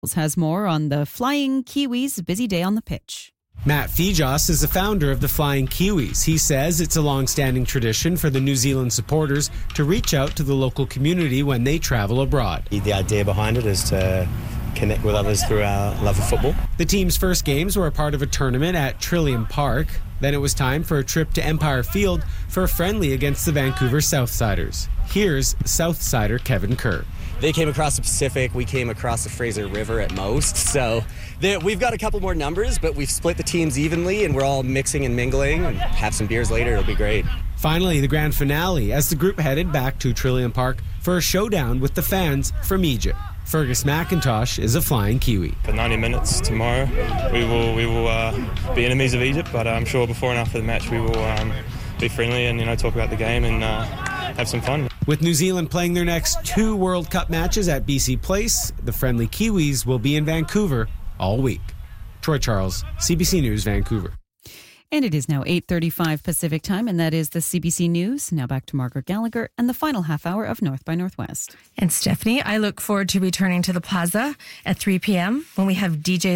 has more on the Flying Kiwis' busy day on the pitch. Matt Fejos is the founder of the Flying Kiwis. He says it's a long-standing tradition for the New Zealand supporters to reach out to the local community when they travel abroad. The idea behind it is to connect with others through our love of football. The team's first games were a part of a tournament at Trillium Park. Then it was time for a trip to Empire Field for a friendly against the Vancouver Southsiders. Here's Southsider Kevin Kerr. They came across the Pacific, we came across the Fraser River at most, so we've got a couple more numbers, but we've split the teams evenly and we're all mixing and mingling and have some beers later. It'll be great. Finally, the grand finale as the group headed back to Trillium Park for a showdown with the fans from Egypt. Fergus McIntosh is a Flying Kiwi. For 90 minutes tomorrow, we will be enemies of Egypt, but I'm sure before and after the match we will be friendly and talk about the game and have some fun. With New Zealand playing their next 2 World Cup matches at BC Place, the friendly Kiwis will be in Vancouver all week. Troy Charles, CBC News, Vancouver. And it is now 8:35 Pacific time, and that is the CBC News. Now back to Margaret Gallagher and the final half hour of North by Northwest. And Stephanie, I look forward to returning to the Plaza at 3 p.m. when we have DJ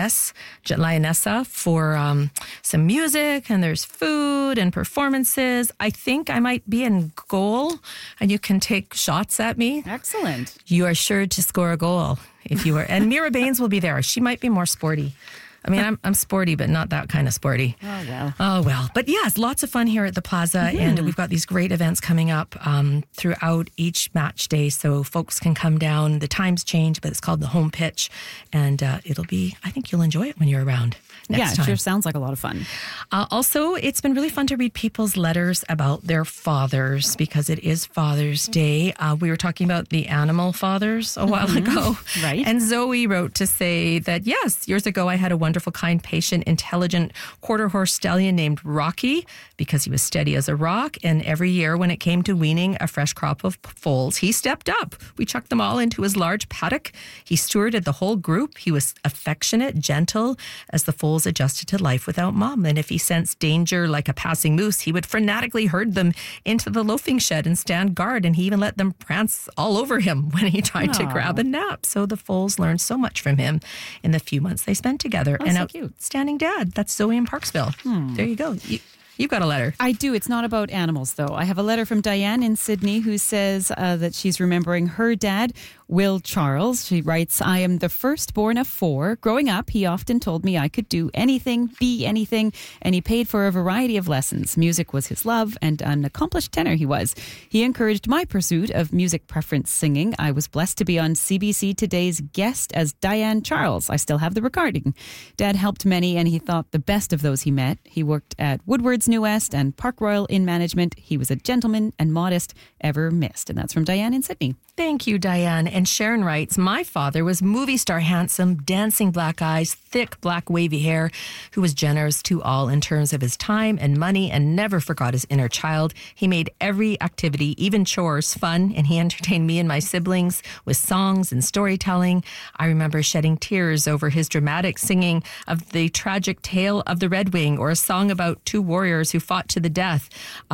Lionessa for some music, and there's food and performances. I think I might be in goal, and you can take shots at me. Excellent. You are sure to score a goal if you are. And Mira Baines will be there. She might be more sporty. I mean, I'm sporty, but not that kind of sporty. Oh, well. But yes, lots of fun here at the Plaza. And we've got these great events coming up throughout each match day. So folks can come down. The times change, but it's called the home pitch. And it'll be, I think you'll enjoy it when you're around next time. It sure sounds like a lot of fun. Also, it's been really fun to read people's letters about their fathers because it is Father's Day. We were talking about the animal fathers a while ago. Right. And Zoe wrote to say that, yes, years ago I had a wonderful, kind, patient, intelligent quarter horse stallion named Rocky because he was steady as a rock. And every year when it came to weaning a fresh crop of foals, he stepped up. We chucked them all into his large paddock. He stewarded the whole group. He was affectionate, gentle as the foals adjusted to life without mom. And if he sensed danger like a passing moose, he would frenetically herd them into the loafing shed and stand guard. And he even let them prance all over him when he tried to grab a nap. So the foals learned so much from him in the few months they spent together. Oh, so cute. Outstanding dad. That's Zoe in Parksville. There you go. You've got a letter. I do. It's not about animals, though. I have a letter from Diane in Sydney who says that she's remembering her dad, Will Charles. She writes, I am the firstborn of 4. Growing up, he often told me I could do anything, be anything, and he paid for a variety of lessons. Music was his love, and an accomplished tenor he was. He encouraged my pursuit of music preference singing. I was blessed to be on CBC Today's guest as Diane Charles. I still have the recording. Dad helped many, and he thought the best of those he met. He worked at Woodward's New West and Park Royal in management. He was a gentleman and modest, ever missed. And that's from Diane in Sydney. Thank you, Diane. And Sharon writes, my father was movie star handsome, dancing black eyes, thick black wavy hair, who was generous to all in terms of his time and money and never forgot his inner child. He made every activity, even chores, fun, and he entertained me and my siblings with songs and storytelling. I remember shedding tears over his dramatic singing of the tragic tale of the Red Wing or a song about 2 warriors who fought to the death.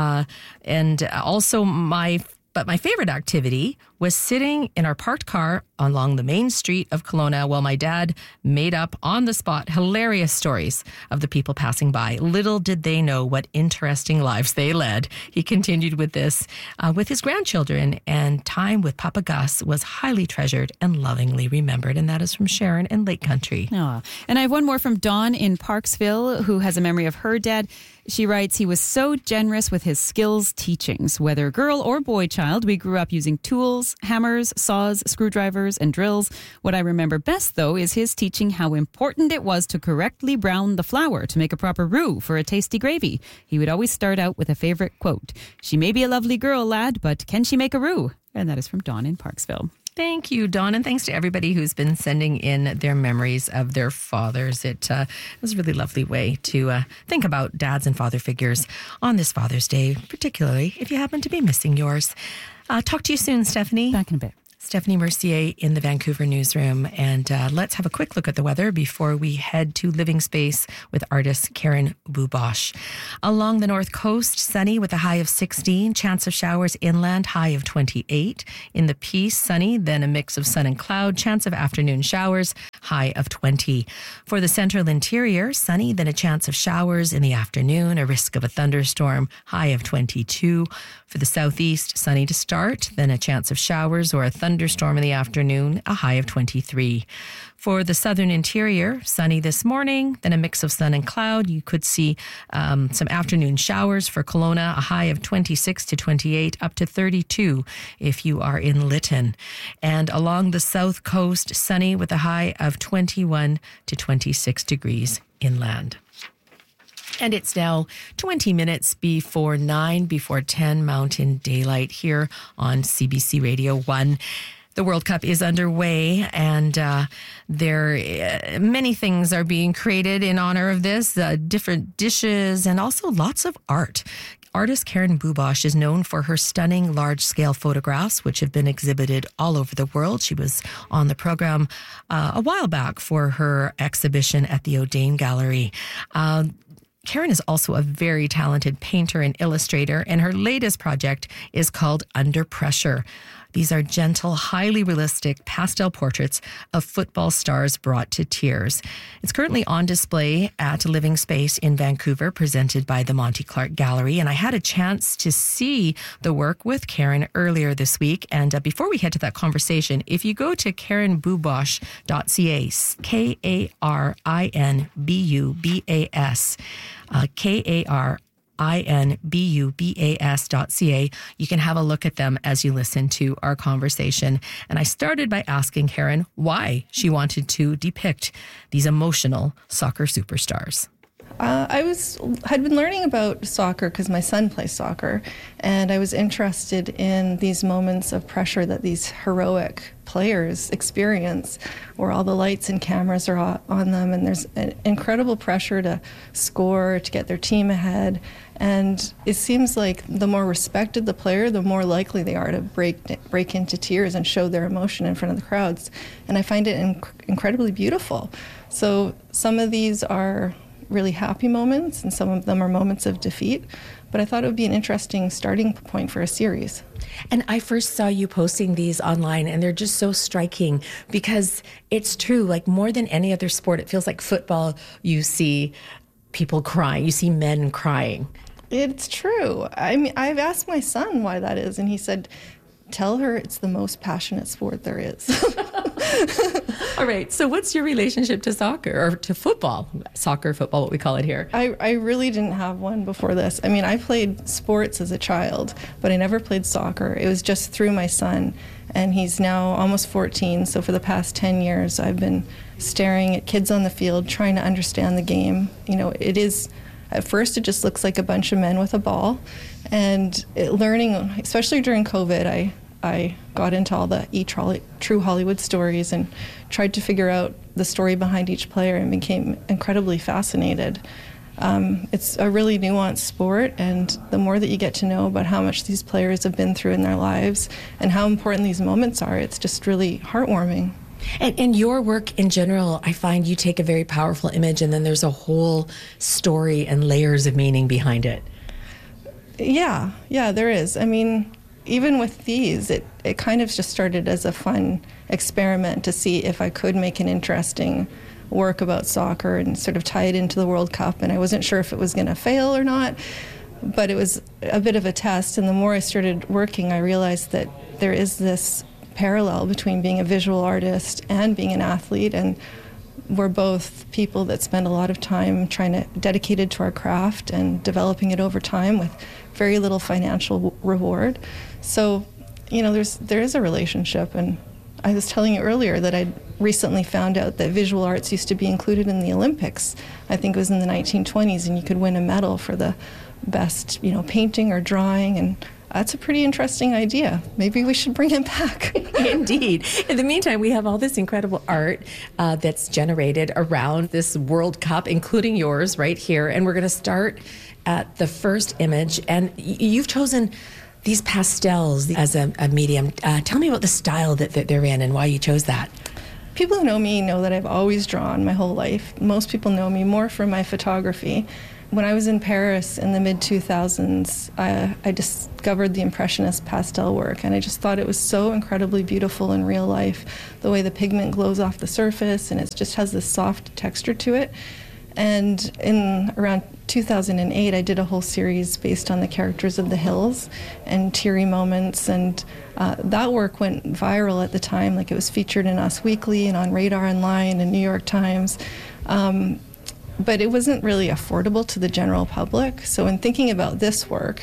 But my favorite activity was sitting in our parked car along the main street of Kelowna while my dad made up on the spot hilarious stories of the people passing by. Little did they know what interesting lives they led. He continued with this with his grandchildren, and time with Papa Gus was highly treasured and lovingly remembered. And that is from Sharon in Lake Country. Oh. And I have one more from Dawn in Parksville, who has a memory of her dad. She writes, he was so generous with his skills teachings. Whether girl or boy child, we grew up using tools, hammers, saws, screwdrivers, and drills. What I remember best, though, is his teaching how important it was to correctly brown the flour to make a proper roux for a tasty gravy. He would always start out with a favorite quote. She may be a lovely girl, lad, but can she make a roux? And that is from Dawn in Parksville. Thank you, Dawn, and thanks to everybody who's been sending in their memories of their fathers. It was a really lovely way to think about dads and father figures on this Father's Day, particularly if you happen to be missing yours. Talk to you soon, Stephanie. Back in a bit. Stephanie Mercier in the Vancouver newsroom. And let's have a quick look at the weather before we head to Living Space with artist Karen Bubosh. Along the north coast, sunny with a high of 16. Chance of showers inland, high of 28. In the Peace, sunny, then a mix of sun and cloud. Chance of afternoon showers, high of 20. For the central interior, sunny, then a chance of showers in the afternoon. A risk of a thunderstorm, high of 22. For the southeast, sunny to start, then a chance of showers or a thunderstorm in the afternoon, a high of 23. For the southern interior, sunny this morning, then a mix of sun and cloud. You could see some afternoon showers for Kelowna, a high of 26 to 28, up to 32 if you are in Lytton. And along the south coast, sunny with a high of 21 to 26 degrees inland. And it's now 20 minutes before 9, before 10 Mountain Daylight here on CBC Radio 1. The World Cup is underway, and many things are being created in honor of this, different dishes and also lots of art. Artist Karen Bubosh is known for her stunning large-scale photographs, which have been exhibited all over the world. She was on the program a while back for her exhibition at the O'Dane Gallery. Karen is also a very talented painter and illustrator, and her latest project is called Under Pressure. These are gentle, highly realistic pastel portraits of football stars brought to tears. It's currently on display at Living Space in Vancouver, presented by the Monty Clark Gallery. And I had a chance to see the work with Karen earlier this week. And before we head to that conversation, if you go to KarenBubosh.ca, KarenBubas, KarenBubas.ca. You can have a look at them as you listen to our conversation. And I started by asking Karen why she wanted to depict these emotional soccer superstars. I had been learning about soccer because my son plays soccer, and I was interested in these moments of pressure that these heroic players experience, where all the lights and cameras are on them, and there's an incredible pressure to score, to get their team ahead. And it seems like the more respected the player, the more likely they are to break into tears and show their emotion in front of the crowds. And I find it incredibly beautiful. So some of these are really happy moments, and some of them are moments of defeat. But I thought it would be an interesting starting point for a series. And I first saw you posting these online, and they're just so striking because it's true, like more than any other sport, it feels like football, you see people crying, you see men crying. It's true. I mean, I've asked my son why that is, and he said, tell her it's the most passionate sport there is. All right. So what's your relationship to soccer, or to football? Soccer, football, what we call it here. I really didn't have one before this. I mean, I played sports as a child, but I never played soccer. It was just through my son, and he's now almost 14. So for the past 10 years, I've been staring at kids on the field, trying to understand the game. You know, it is... At first, it just looks like a bunch of men with a ball. And learning, especially during COVID, I got into all the True Hollywood stories and tried to figure out the story behind each player and became incredibly fascinated. It's a really nuanced sport, and the more that you get to know about how much these players have been through in their lives and how important these moments are, it's just really heartwarming. And your work in general, I find you take a very powerful image and then there's a whole story and layers of meaning behind it. Yeah, there is. I mean, even with these, it kind of just started as a fun experiment to see if I could make an interesting work about soccer and sort of tie it into the World Cup. And I wasn't sure if it was going to fail or not, but it was a bit of a test. And the more I started working, I realized that there is this parallel between being a visual artist and being an athlete, and we're both people that spend a lot of time dedicated to our craft and developing it over time with very little financial reward. So, you know, there is a relationship. And I was telling you earlier that I'd recently found out that visual arts used to be included in the Olympics. I think it was in the 1920s, and you could win a medal for the best, painting or drawing, and that's a pretty interesting idea. Maybe we should bring it back. Indeed. In the meantime, we have all this incredible art that's generated around this World Cup, including yours right here. And we're going to start at the first image. And you've chosen These pastels as a medium, tell me about the style that they're in and why you chose that. People who know me know that I've always drawn my whole life. Most people know me more for my photography. When I was in Paris in the mid-2000s, I discovered the Impressionist pastel work, and I just thought it was so incredibly beautiful in real life, the way the pigment glows off the surface, and it just has this soft texture to it. And in around 2008, I did a whole series based on the characters of the Hills and teary moments, and that work went viral at the time. Like, it was featured in Us Weekly and on Radar Online and New York Times. But it wasn't really affordable to the general public. So in thinking about this work,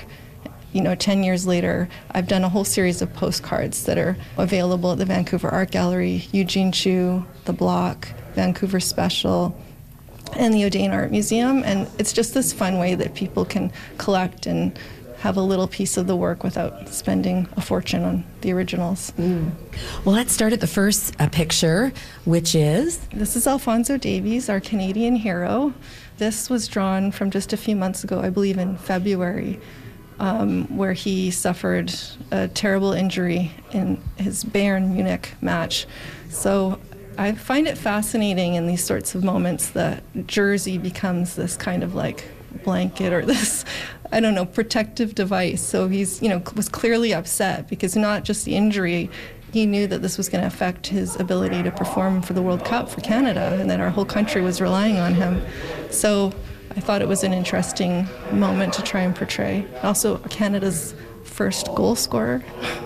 10 years later, I've done a whole series of postcards that are available at the Vancouver Art Gallery, Eugene Chu, The Block, Vancouver Special, and the O'Dane Art Museum. And it's just this fun way that people can collect and have a little piece of the work without spending a fortune on the originals. Well, let's start at the first picture, which is? This is Alphonso Davies, our Canadian hero. This was drawn from just a few months ago, I believe in February, where he suffered a terrible injury in his Bayern Munich match. So I find it fascinating in these sorts of moments that jersey becomes this kind of like blanket or this, I don't know, protective device. So he's, was clearly upset because not just the injury, he knew that this was going to affect his ability to perform for the World Cup for Canada and that our whole country was relying on him. So I thought it was an interesting moment to try and portray. Also, Canada's first goal scorer.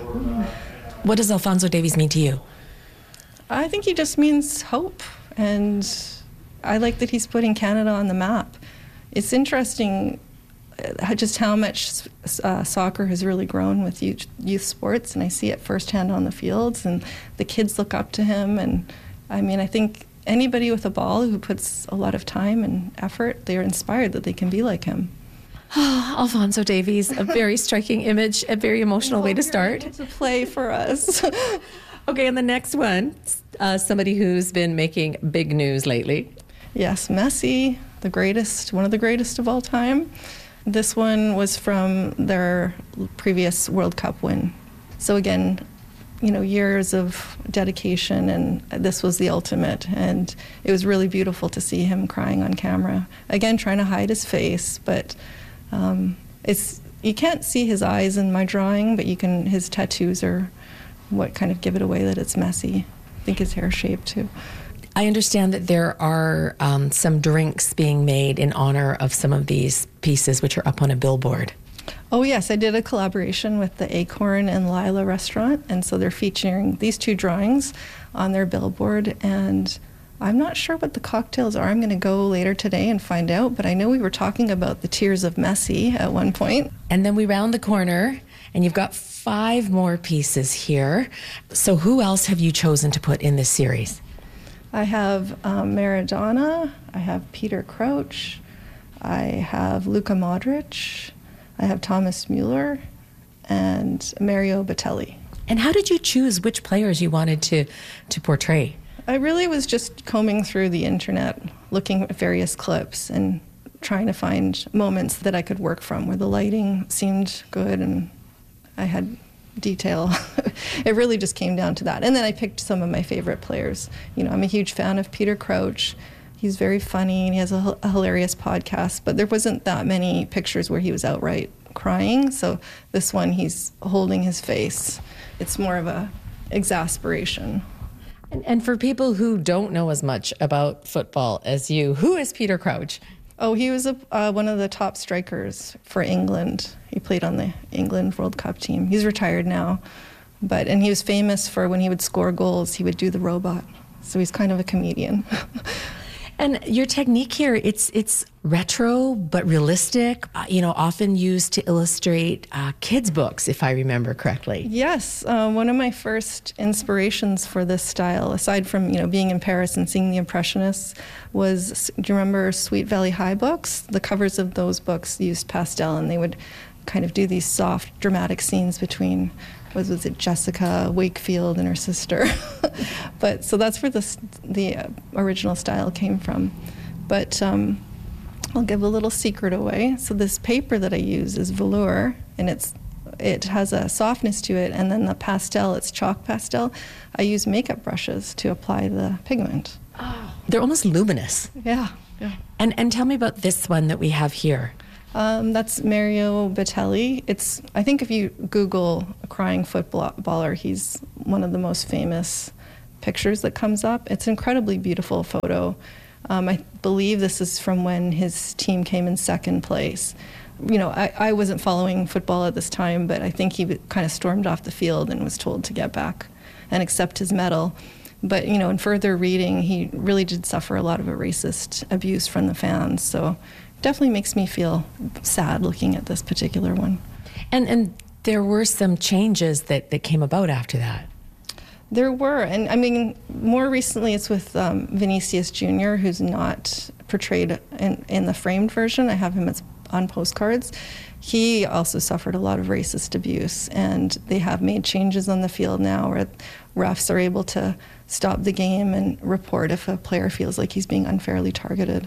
What does Alphonso Davies mean to you? I think he just means hope, and I like that he's putting Canada on the map. It's interesting just how much soccer has really grown with youth sports, and I see it firsthand on the fields, and the kids look up to him. And I mean, I think anybody with a ball who puts a lot of time and effort, they're inspired that they can be like him. Alphonso Davies, a very striking image, a very emotional way to start. To play for us. Okay, and the next one, somebody who's been making big news lately. Yes, Messi, the greatest, one of the greatest of all time. This one was from their previous World Cup win. So again, years of dedication, and this was the ultimate. And it was really beautiful to see him crying on camera. Again, trying to hide his face, but you can't see his eyes in my drawing, but his tattoos are what kind of give it away that it's Messi. I think his hair shape too. I understand that there are some drinks being made in honor of some of these pieces, which are up on a billboard. Oh yes, I did a collaboration with the Acorn and Lila restaurant, and so they're featuring these two drawings on their billboard, and I'm not sure what the cocktails are. I'm going to go later today and find out, but I know we were talking about the Tears of Messi at one point. And then we round the corner, and you've got 5 more pieces here. So who else have you chosen to put in this series? I have Maradona, I have Peter Crouch, I have Luka Modric, I have Thomas Müller, and Mario Balotelli. And how did you choose which players you wanted to portray? I really was just combing through the internet, looking at various clips and trying to find moments that I could work from where the lighting seemed good and I had detail. It really just came down to that. And then I picked some of my favorite players. I'm a huge fan of Peter Crouch. He's very funny and he has a hilarious podcast, but there wasn't that many pictures where he was outright crying. So this one, he's holding his face. It's more of a exasperation. And for people who don't know as much about football as you, who is Peter Crouch? Oh, he was one of the top strikers for England. He played on the England World Cup team. He's retired now, and he was famous for when he would score goals, he would do the robot. So he's kind of a comedian. And your technique here, it's retro but realistic, often used to illustrate kids' books, if I remember correctly. Yes, one of my first inspirations for this style, aside from being in Paris and seeing the Impressionists, was, do you remember Sweet Valley High books? The covers of those books used pastel, and they would kind of do these soft, dramatic scenes between, was it Jessica Wakefield and her sister? But so that's where the original style came from. But I'll give a little secret away. So this paper that I use is velour, and it's it has a softness to it, and then the pastel, it's chalk pastel. I use makeup brushes to apply the pigment. They're almost luminous. Yeah. And tell me about this one that we have here. That's Mario Balotelli. I think if you Google a crying footballer, he's one of the most famous pictures that comes up. It's an incredibly beautiful photo. I believe this is from when his team came in second place. You know, I wasn't following football at this time, but I think he kind of stormed off the field and was told to get back and accept his medal. But, you know, in further reading, he really did suffer a lot of a racist abuse from the fans. So definitely makes me feel sad looking at this particular one. And there were some changes that came about after that. There were, and I mean, more recently it's with Vinicius Jr., who's not portrayed in the framed version. I have him on postcards. He also suffered a lot of racist abuse, and they have made changes on the field now where refs are able to stop the game and report if a player feels like he's being unfairly targeted.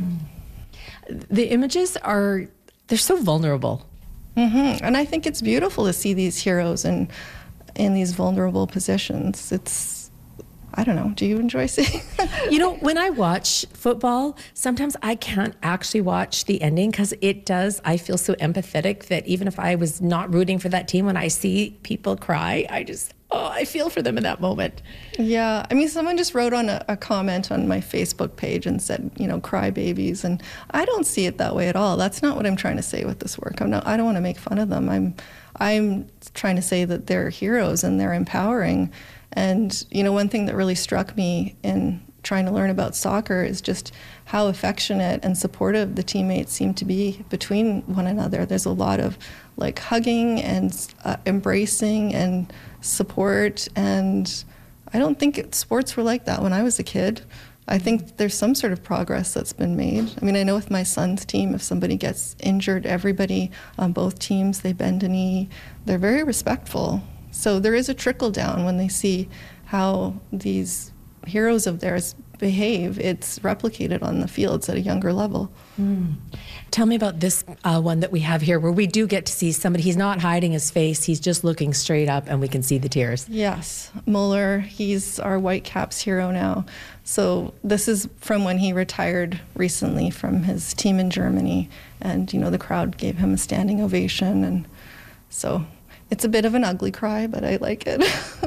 The images they're so vulnerable. Mm-hmm. And I think it's beautiful to see these heroes in these vulnerable positions. I don't know, do you enjoy seeing? You know, when I watch football, sometimes I can't actually watch the ending because I feel so empathetic that even if I was not rooting for that team, when I see people cry, I feel for them in that moment. Yeah, I mean, someone just wrote on a comment on my Facebook page and said, you know, cry babies, and I don't see it that way at all. That's not what I'm trying to say with this work. I don't want to make fun of them. I'm trying to say that they're heroes and they're empowering. And, you know, one thing that really struck me in trying to learn about soccer is just how affectionate and supportive the teammates seem to be between one another. There's a lot of like hugging and embracing and support, and I don't think sports were like that when I was a kid. I think there's some sort of progress that's been made. I mean, I know with my son's team, if somebody gets injured, everybody on both teams, they bend a knee. They're very respectful. So there is a trickle down when they see how these heroes of theirs behave. It's replicated on the fields at a younger level. Tell me about this one that we have here where we do get to see somebody. He's not hiding his face. He's just looking straight up and we can see the tears. Yes, Muller, he's our Whitecaps hero now. So this is from when he retired recently from his team in Germany. And, you know, the crowd gave him a standing ovation. And so it's a bit of an ugly cry, but I like it.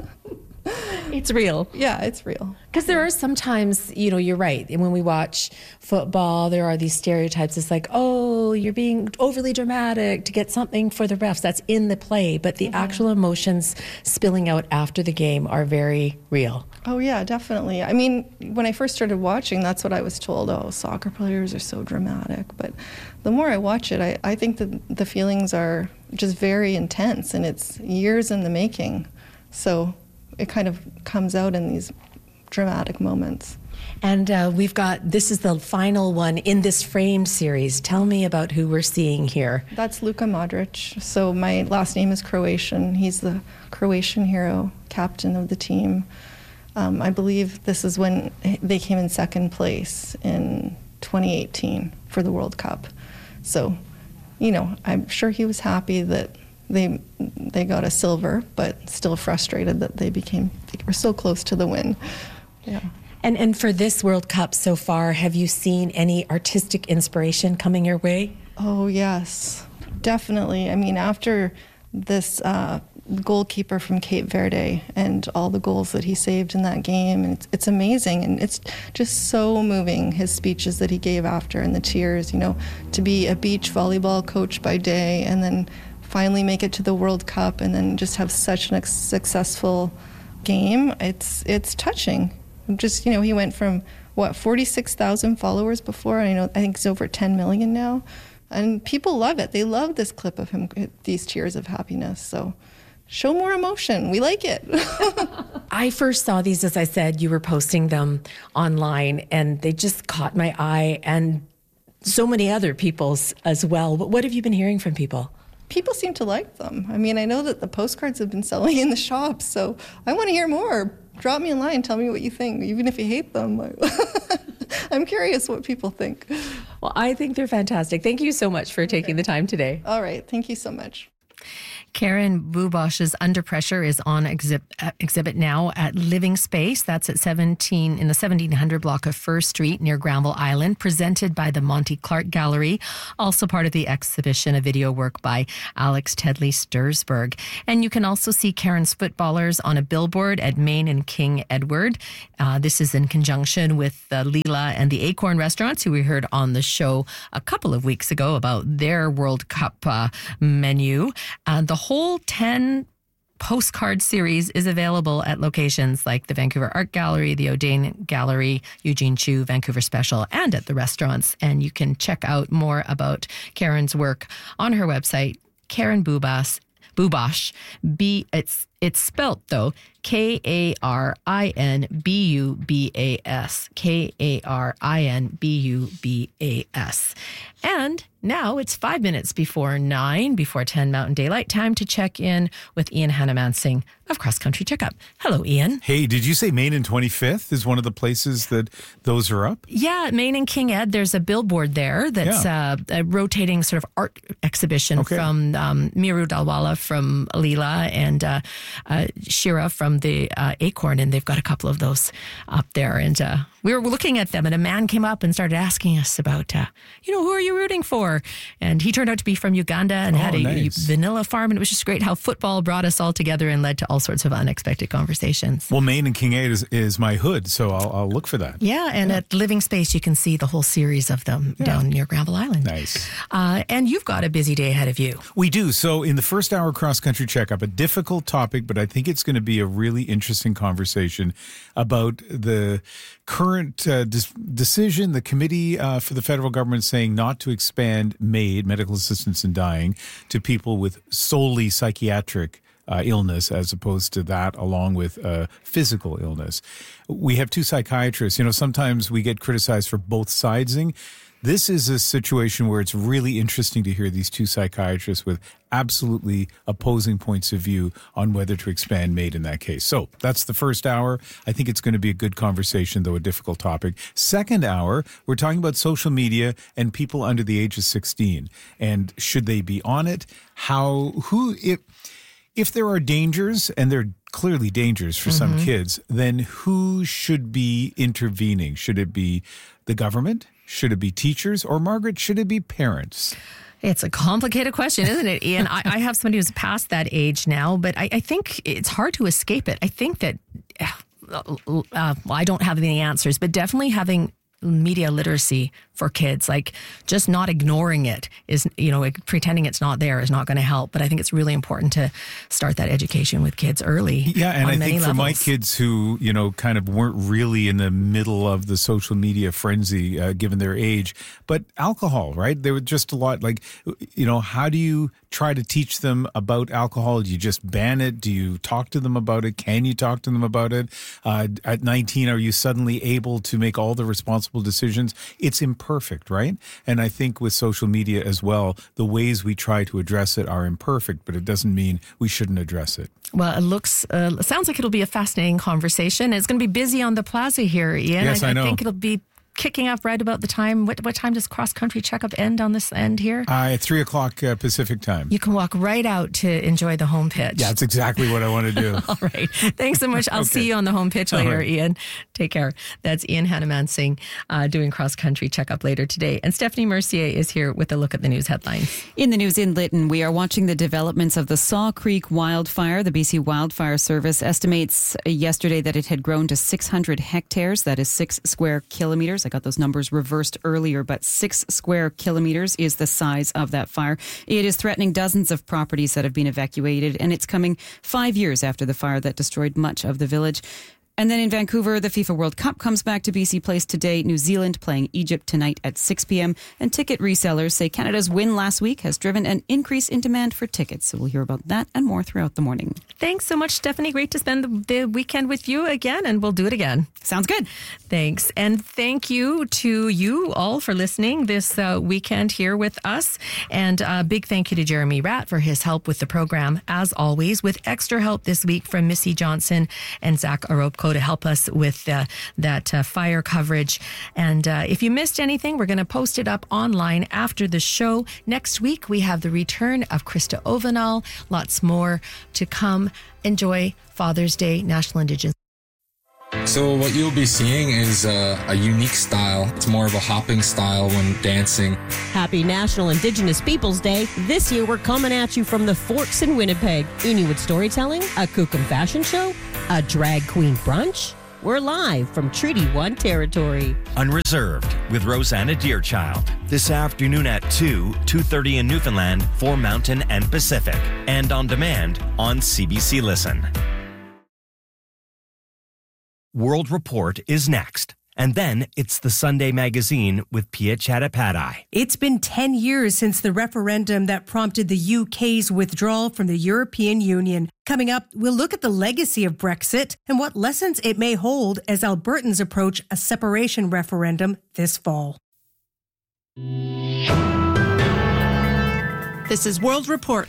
It's real. Yeah, it's real. Because there are sometimes, you know, you're right. And when we watch football, there are these stereotypes. It's like, oh, you're being overly dramatic to get something for the refs. That's in the play. But the actual emotions spilling out after the game are very real. Oh, yeah, definitely. I mean, when I first started watching, that's what I was told. Oh, soccer players are so dramatic. But the more I watch it, I think that the feelings are just very intense, and it's years in the making. So it kind of comes out in these dramatic moments. And this is the final one in this framed series. Tell me about who we're seeing here. That's Luka Modric. So my last name is Croatian. He's the Croatian hero, captain of the team. I believe this is when they came in second place in 2018 for the World Cup. So, you know, I'm sure he was happy that they got a silver, but still frustrated that they were so close to the win. Yeah. And for this World Cup so far, have you seen any artistic inspiration coming your way? Oh, yes, definitely. I mean, after this goalkeeper from Cape Verde and all the goals that he saved in that game, and it's amazing, and it's just so moving, his speeches that he gave after and the tears, you know, to be a beach volleyball coach by day and then finally make it to the World Cup and then just have such a successful game. It's touching. Just, you know, he went from 46,000 followers before, and I think he's over 10 million now, and people love it. They love this clip of him, these tears of happiness. So show more emotion. We like it. I first saw these, as I said, you were posting them online, and they just caught my eye, and so many other people's as well. But what have you been hearing from people? People seem to like them. I mean, I know that the postcards have been selling in the shops, so I want to hear more. Drop me a line, tell me what you think, even if you hate them. I'm curious what people think. Well, I think they're fantastic. Thank you so much for taking the time today. All right, thank you so much. Karen Bubosh's Under Pressure is on exhibit now at Living Space. That's at 17 in the 1700 block of First Street near Granville Island, presented by the Monty Clark Gallery. Also part of the exhibition, a video work by Alex Tedley Stursberg. And you can also see Karen's Footballers on a billboard at Main and King Edward. This is in conjunction with Leela and the Acorn Restaurants, who we heard on the show a couple of weeks ago about their World Cup menu. The whole 10 postcard series is available at locations like the Vancouver Art Gallery, the O'Dane Gallery, Eugene Chu, Vancouver Special, and at the restaurants. And you can check out more about Karen's work on her website, Karen Bubosh. It's spelt though Karinbubas. Karinbubas. And now it's 5 minutes before 9, before 10 Mountain Daylight. Time to check in with Ian Hannamansing of Cross Country Checkup. Hello, Ian. Hey, did you say Main and 25th is one of the places that those are up? Yeah, Main and King Ed. There's a billboard there that's a rotating sort of art exhibition from Miru Dalwala from Leela and Shira from the Acorn, and they've got a couple of those up there. And we were looking at them, and a man came up and started asking us about, who are you rooting for? And he turned out to be from Uganda and had a vanilla farm, and it was just great how football brought us all together and led to all sorts of unexpected conversations. Well, Main and King Ed is my hood, so I'll look for that. Yeah, and at Living Space, you can see the whole series of them down near Granville Island. Nice. And you've got a busy day ahead of you. We do. So in the first hour Cross Country Checkup, a difficult topic, but I think it's going to be a really interesting conversation about the current decision, the committee for the federal government saying not to expand MAID, medical assistance in dying, to people with solely psychiatric illness as opposed to that along with physical illness. We have two psychiatrists. Sometimes we get criticized for both sidesing. This is a situation where it's really interesting to hear these two psychiatrists with absolutely opposing points of view on whether to expand MAID in that case. So that's the first hour. I think it's going to be a good conversation, though a difficult topic. Second hour, we're talking about social media and people under the age of 16. And should they be on it? If there are dangers, and there are clearly dangers for some kids, then who should be intervening? Should it be the government? Should it be teachers? Or, Margaret, should it be parents? It's a complicated question, isn't it, Ian? I have somebody who's past that age now, but I think it's hard to escape it. I think that, I don't have any answers, but definitely having media literacy for kids, like just not ignoring it is, pretending it's not there is not going to help. But I think it's really important to start that education with kids early. Yeah, and I think for levels. my kids who, kind of weren't really in the middle of the social media frenzy, given their age, but alcohol, right? There was just a lot like, how do you try to teach them about alcohol? Do you just ban it? Do you talk to them about it? Can you talk to them about it? At 19, are you suddenly able to make all the responsible decisions? It's imperfect, right? And I think with social media as well, the ways we try to address it are imperfect, but it doesn't mean we shouldn't address it. Well, it sounds like it'll be a fascinating conversation. It's going to be busy on the plaza here, Ian. Yes, I know. I think it'll be kicking up right about the time. What time does Cross Country Checkup end on this end here? At 3 o'clock Pacific time. You can walk right out to enjoy the home pitch. Yeah, that's exactly what I want to do. All right. Thanks so much. I'll see you on the home pitch later, Ian. Take care. That's Ian Hannamansing doing Cross Country Checkup later today. And Stephanie Mercier is here with a look at the news headlines. In the news in Lytton, we are watching the developments of the Saw Creek wildfire. The BC Wildfire Service estimates yesterday that it had grown to 600 hectares. That is 6 square kilometers. I got those numbers reversed earlier, but 6 square kilometers is the size of that fire. It is threatening dozens of properties that have been evacuated, and it's coming 5 years after the fire that destroyed much of the village. And then in Vancouver, the FIFA World Cup comes back to BC Place today. New Zealand playing Egypt tonight at 6 p.m. And ticket resellers say Canada's win last week has driven an increase in demand for tickets. So we'll hear about that and more throughout the morning. Thanks so much, Stephanie. Great to spend the weekend with you again, and we'll do it again. Sounds good. Thanks. And thank you to you all for listening this weekend here with us. And a big thank you to Jeremy Ratt for his help with the program, as always, with extra help this week from Missy Johnson and Zach Aropko. Rocco to help us with that fire coverage. And if you missed anything, we're going to post it up online after the show. Next week, we have the return of Krista Ovenall. Lots more to come. Enjoy Father's Day, National Indigenous. So what you'll be seeing is a unique style. It's more of a hopping style when dancing. Happy National Indigenous Peoples Day. This year we're coming at you from the Forks in Winnipeg. Inuit storytelling, a Kukum fashion show, a drag queen brunch. We're live from Treaty 1 territory. Unreserved with Rosanna Deerchild. This afternoon at 2:30 in Newfoundland for Mountain and Pacific. And on demand on CBC Listen. World Report is next. And then it's the Sunday Magazine with Pia Chattopadhyay. It's been 10 years since the referendum that prompted the UK's withdrawal from the European Union. Coming up, we'll look at the legacy of Brexit and what lessons it may hold as Albertans approach a separation referendum this fall. This is World Report.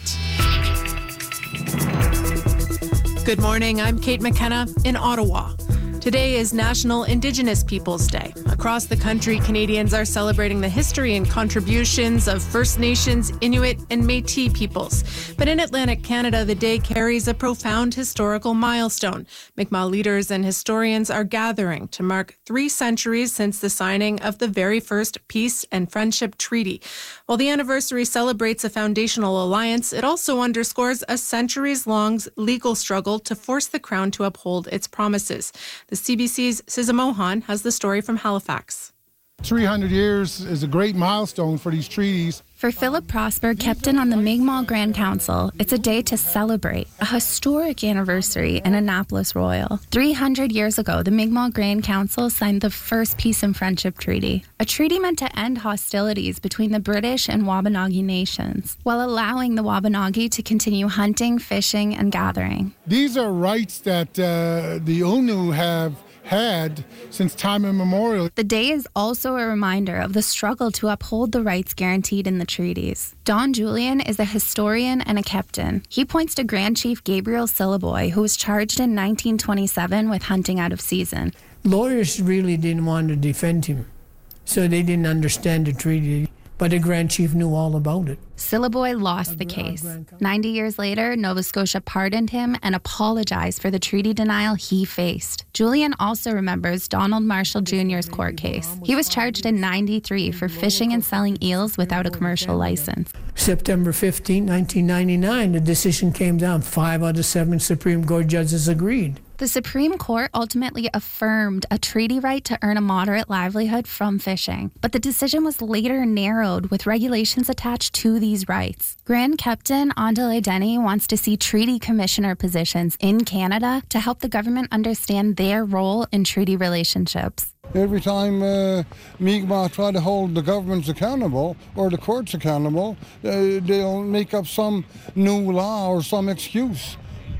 Good morning, I'm Kate McKenna in Ottawa. Today is National Indigenous Peoples Day. Across the country, Canadians are celebrating the history and contributions of First Nations, Inuit, and Métis peoples. But in Atlantic Canada, the day carries a profound historical milestone. Mi'kmaq leaders and historians are gathering to mark 3 centuries since the signing of the very first Peace and Friendship Treaty. While the anniversary celebrates a foundational alliance, it also underscores a centuries-long legal struggle to force the Crown to uphold its promises. The CBC's Siza Mohan has the story from Halifax. 300 years is a great milestone for these treaties. For Philip Prosper, captain on the Mi'kmaq Grand Council, it's a day to celebrate, a historic anniversary in Annapolis Royal. 300 years ago, the Mi'kmaq Grand Council signed the first Peace and Friendship Treaty, a treaty meant to end hostilities between the British and Wabanagi nations, while allowing the Wabanagi to continue hunting, fishing, and gathering. These are rights that the Unu have had since time immemorial. The day is also a reminder of the struggle to uphold the rights guaranteed in the treaties. Don Julian is a historian and a captain. He points to Grand Chief Gabriel Syliboy, who was charged in 1927 with hunting out of season. Lawyers really didn't want to defend him, so they didn't understand the treaty. But the Grand Chief knew all about it. Syliboy lost the case. 90 years later, Nova Scotia pardoned him and apologized for the treaty denial he faced. Julian also remembers Donald Marshall Jr.'s court case. He was charged in 93 for fishing and selling eels without a commercial license. September 15, 1999, the decision came down. 5 out of 7 Supreme Court judges agreed. The Supreme Court ultimately affirmed a treaty right to earn a moderate livelihood from fishing, but the decision was later narrowed with regulations attached to these rights. Grand Captain Andale Denny wants to see treaty commissioner positions in Canada to help the government understand their role in treaty relationships. Every time Mi'kmaq try to hold the governments accountable or the courts accountable, they'll make up some new law or some excuse.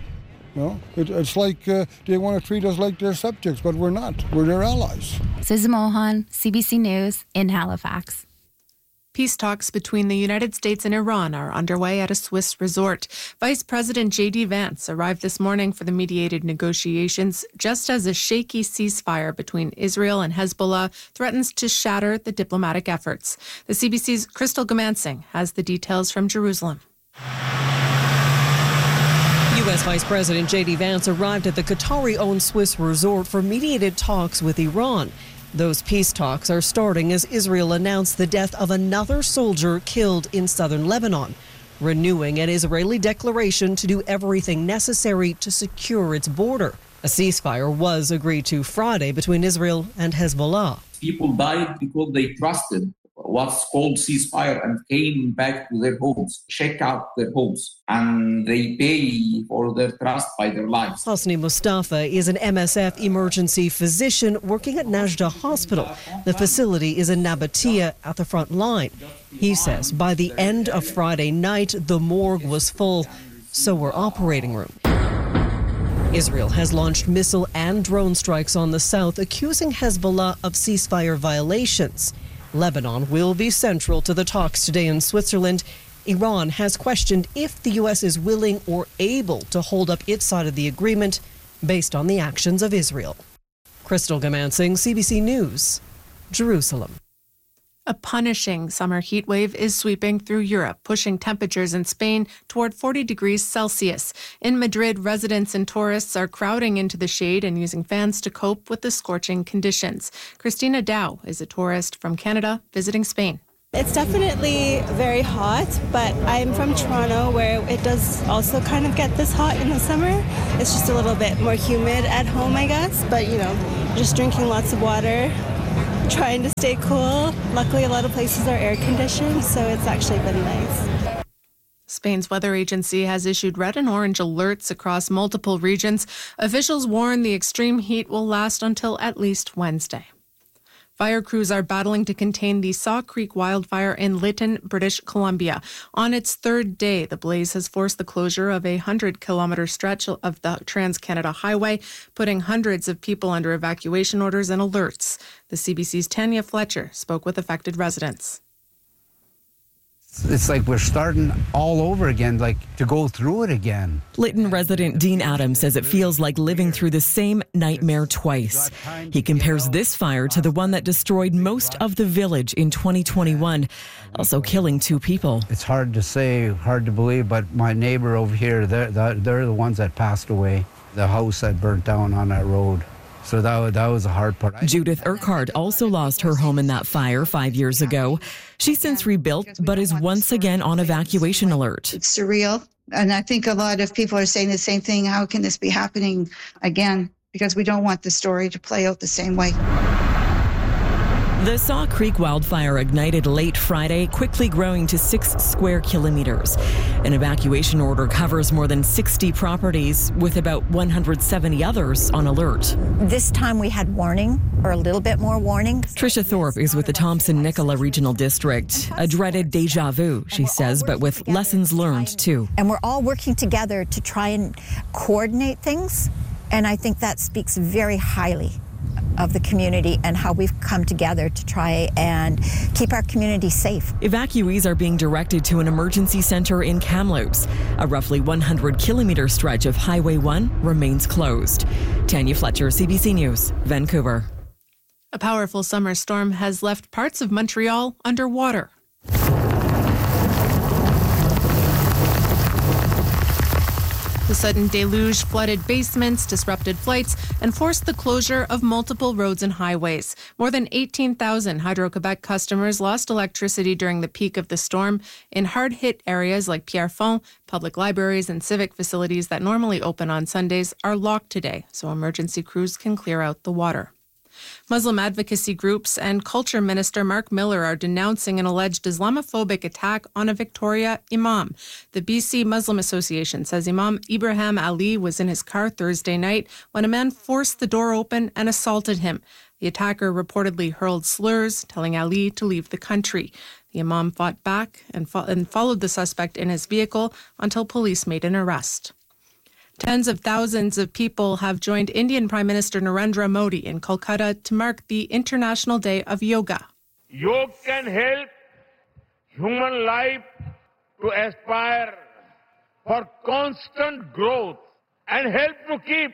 No, it's like they want to treat us like their subjects, but we're not. We're their allies. Siza Mohan, CBC News in Halifax. Peace talks between the United States and Iran are underway at a Swiss resort. Vice President J.D. Vance arrived this morning for the mediated negotiations, just as a shaky ceasefire between Israel and Hezbollah threatens to shatter the diplomatic efforts. The CBC's Crystal Gamansing has the details from Jerusalem. U.S. Vice President J.D. Vance arrived at the Qatari-owned Swiss resort for mediated talks with Iran. Those peace talks are starting as Israel announced the death of another soldier killed in southern Lebanon, renewing an Israeli declaration to do everything necessary to secure its border. A ceasefire was agreed to Friday between Israel and Hezbollah. People died because they trusted what's called ceasefire and came back to their homes, check out their homes, and they pay for their trust by their lives. Hosni Mustafa is an MSF emergency physician working at Najda Hospital. The facility is in Nabatea at the front line. He says by the end of Friday night, the morgue was full, so were operating room. Israel has launched missile and drone strikes on the south, accusing Hezbollah of ceasefire violations. Lebanon will be central to the talks today in Switzerland. Iran has questioned if the U.S. is willing or able to hold up its side of the agreement, based on the actions of Israel. Crystal Gamansing, CBC News, Jerusalem. A punishing summer heat wave is sweeping through Europe, pushing temperatures in Spain toward 40 degrees Celsius. In Madrid, residents and tourists are crowding into the shade and using fans to cope with the scorching conditions. Christina Dow is a tourist from Canada visiting Spain. It's definitely very hot, but I'm from Toronto where it does also kind of get this hot in the summer. It's just a little bit more humid at home, I guess, but just drinking lots of water, trying to stay cool. Luckily, a lot of places are air conditioned, so it's actually been nice. Spain's weather agency has issued red and orange alerts across multiple regions. Officials warn the extreme heat will last until at least Wednesday. Fire crews are battling to contain the Saw Creek wildfire in Lytton, British Columbia. On its third day, the blaze has forced the closure of a 100-kilometer stretch of the Trans-Canada Highway, putting hundreds of people under evacuation orders and alerts. The CBC's Tanya Fletcher spoke with affected residents. It's like we're starting all over again, like to go through it again. Lytton resident Dean Adams says it feels like living through the same nightmare twice. He compares this fire to the one that destroyed most of the village in 2021, also killing 2 people. It's hard to say, hard to believe, but my neighbor over here, they're the ones that passed away. The house that burnt down on that road. So that was a hard part. Judith Urquhart also lost her home in that fire 5 years ago. She's since rebuilt, but is once again on evacuation alert. It's surreal. And I think a lot of people are saying the same thing. How can this be happening again? Because we don't want the story to play out the same way. The Saw Creek wildfire ignited late Friday, quickly growing to 6 square kilometers. An evacuation order covers more than 60 properties, with about 170 others on alert. This time we had warning, or a little bit more warning. Tricia Thorpe is with the Thompson-Nicola Regional District. A dreaded deja vu, she says, but with lessons learned, too. And we're all working together to try and coordinate things, and I think that speaks very highly of the community and how we've come together to try and keep our community safe. Evacuees are being directed to an emergency center in Kamloops. A roughly 100-kilometer stretch of Highway 1 remains closed. Tanya Fletcher, CBC News, Vancouver. A powerful summer storm has left parts of Montreal underwater. The sudden deluge flooded basements, disrupted flights, and forced the closure of multiple roads and highways. More than 18,000 Hydro-Quebec customers lost electricity during the peak of the storm. In hard-hit areas like Pierrefonds, public libraries and civic facilities that normally open on Sundays are locked today, so emergency crews can clear out the water. Muslim advocacy groups and Culture Minister Mark Miller are denouncing an alleged Islamophobic attack on a Victoria imam. The BC Muslim Association says Imam Ibrahim Ali was in his car Thursday night when a man forced the door open and assaulted him. The attacker reportedly hurled slurs, telling Ali to leave the country. The imam fought back and followed the suspect in his vehicle until police made an arrest. Tens of thousands of people have joined Indian Prime Minister Narendra Modi in Kolkata to mark the International Day of Yoga. Yoga can help human life to aspire for constant growth and help to keep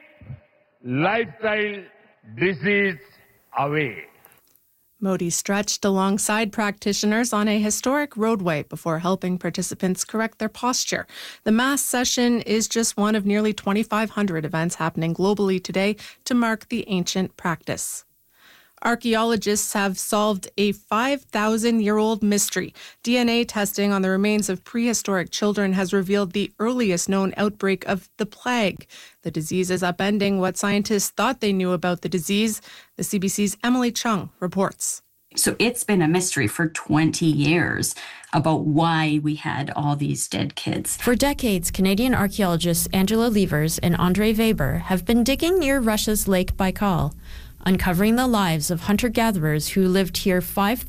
lifestyle disease away. Modi stretched alongside practitioners on a historic roadway before helping participants correct their posture. The mass session is just one of nearly 2,500 events happening globally today to mark the ancient practice. Archaeologists have solved a 5,000-year-old mystery. DNA testing on the remains of prehistoric children has revealed the earliest known outbreak of the plague. The disease is upending what scientists thought they knew about the disease. The CBC's Emily Chung reports. So it's been a mystery for 20 years about why we had all these dead kids. For decades, Canadian archaeologists Angela Levers and Andre Weber have been digging near Russia's Lake Baikal, uncovering the lives of hunter-gatherers who lived here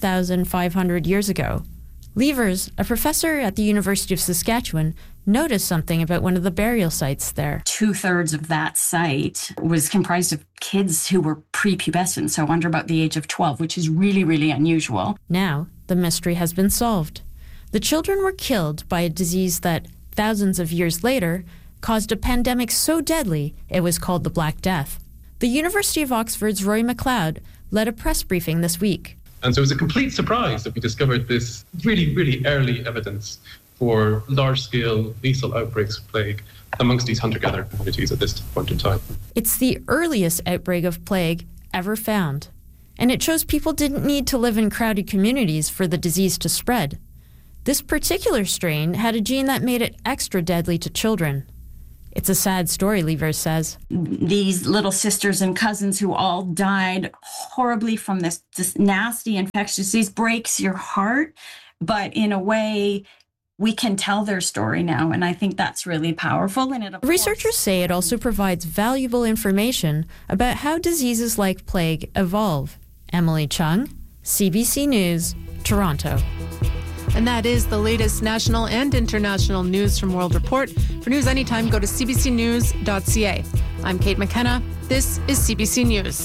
5,500 years ago. Levers, a professor at the University of Saskatchewan, noticed something about one of the burial sites there. 2/3 of that site was comprised of kids who were prepubescent, so under about the age of 12, which is really, really unusual. Now, the mystery has been solved. The children were killed by a disease that, thousands of years later, caused a pandemic so deadly it was called the Black Death. The University of Oxford's Rory McLeod led a press briefing this week. And so it was a complete surprise that we discovered this really, really early evidence for large-scale lethal outbreaks of plague amongst these hunter-gatherer communities at this point in time. It's the earliest outbreak of plague ever found, and it shows people didn't need to live in crowded communities for the disease to spread. This particular strain had a gene that made it extra deadly to children. It's a sad story, Levers says. These little sisters and cousins who all died horribly from this nasty infectious disease breaks your heart, but in a way, we can tell their story now, and I think that's really powerful. And researchers say it also provides valuable information about how diseases like plague evolve. Emily Chung, CBC News, Toronto. And that is the latest national and international news from World Report. For news anytime, go to cbcnews.ca. I'm Kate McKenna. This is CBC News.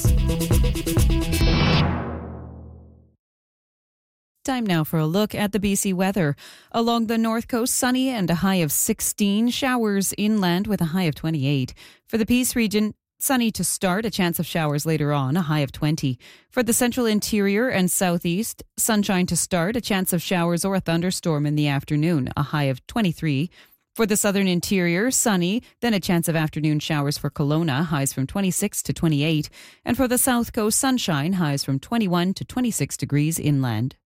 Time now for a look at the BC weather. Along the north coast, sunny and a high of 16. Showers inland with a high of 28. For the Peace region, sunny to start, a chance of showers later on, a high of 20. For the central interior and southeast, sunshine to start, a chance of showers or a thunderstorm in the afternoon, a high of 23. For the southern interior, sunny, then a chance of afternoon showers for Kelowna, highs from 26 to 28. And for the south coast, sunshine, highs from 21 to 26 degrees inland.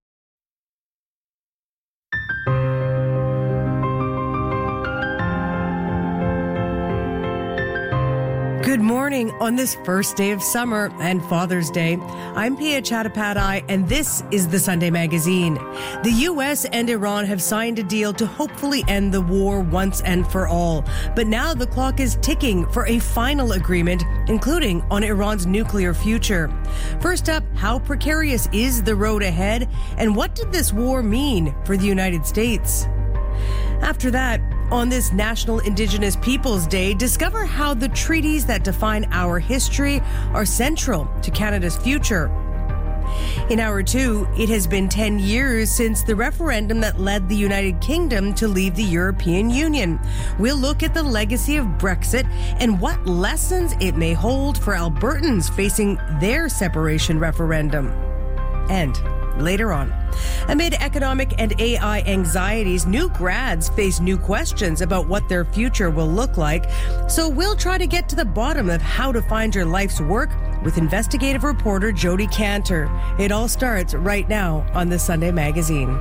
Good morning on this first day of summer and Father's Day. I'm Pia Chattopadhyay, and this is the Sunday Magazine. The U.S. and Iran have signed a deal to hopefully end the war once and for all. But now the clock is ticking for a final agreement, including on Iran's nuclear future. First up, how precarious is the road ahead, and what did this war mean for the United States? After that, on this National Indigenous Peoples Day, discover how the treaties that define our history are central to Canada's future. In Hour 2, it has been 10 years since the referendum that led the United Kingdom to leave the European Union. We'll look at the legacy of Brexit and what lessons it may hold for Albertans facing their separation referendum. And later on, amid economic and AI anxieties, new grads face new questions about what their future will look like. So we'll try to get to the bottom of how to find your life's work with investigative reporter Jody Cantor. It all starts right now on the Sunday Magazine.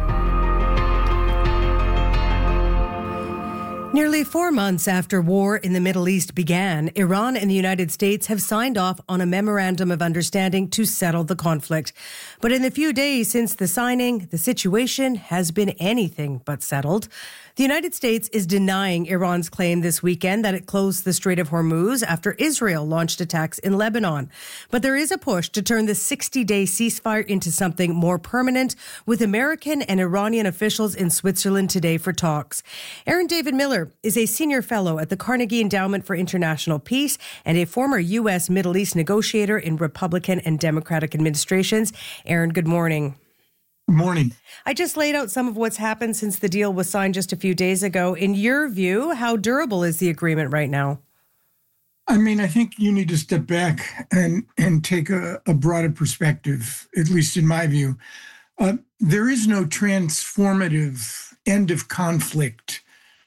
Nearly 4 months after war in the Middle East began, Iran and the United States have signed off on a memorandum of understanding to settle the conflict. But in the few days since the signing, the situation has been anything but settled. The United States is denying Iran's claim this weekend that it closed the Strait of Hormuz after Israel launched attacks in Lebanon. But there is a push to turn the 60-day ceasefire into something more permanent, with American and Iranian officials in Switzerland today for talks. Aaron David Miller is a senior fellow at the Carnegie Endowment for International Peace and a former U.S. Middle East negotiator in Republican and Democratic administrations. Aaron, good morning. Morning. I just laid out some of what's happened since the deal was signed just a few days ago. In your view, how durable is the agreement right now? I mean, I think you need to step back and take a broader perspective, at least in my view. There is no transformative end of conflict